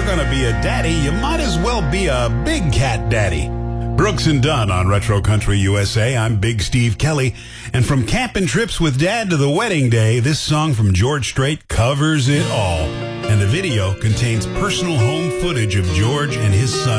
going to be a daddy, you might as well be a big cat daddy. Brooks and Dunn on Retro Country USA. I'm Big Steve Kelly. And from camping trips with Dad to the wedding day, this song from George Strait covers it all. And the video contains personal home footage of George and his son